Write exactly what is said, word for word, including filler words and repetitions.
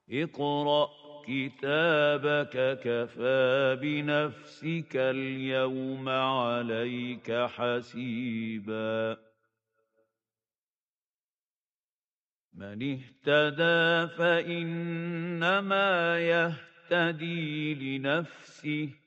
اقرأ كتابك كفى بنفسك اليوم عليك حسيبا من اهتدى فإنما يهتدي لنفسه